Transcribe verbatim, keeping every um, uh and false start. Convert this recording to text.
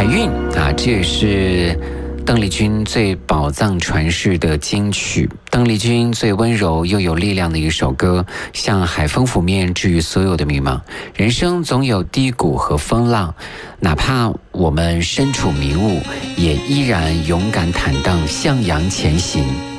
海韵啊，这也是邓丽君最宝藏传世的金曲，邓丽君最温柔又有力量的一首歌，像海风拂面，治愈所有的迷茫。人生总有低谷和风浪，哪怕我们身处迷雾，也依然勇敢坦荡，向阳前行。